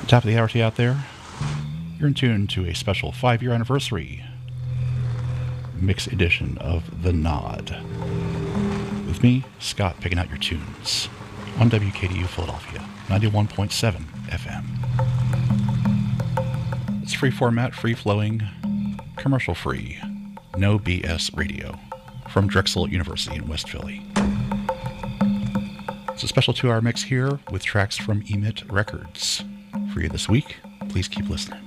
Top of the hour to you out there. You're in tune to a special 5-year anniversary mix edition of The Nod. With me, Scott, picking out your tunes on WKDU Philadelphia, 91.7 FM. It's free format, free-flowing, commercial-free, no BS radio from Drexel University in West Philly. It's a special 2-hour mix here with tracks from Emit Records. For you this week, please keep listening.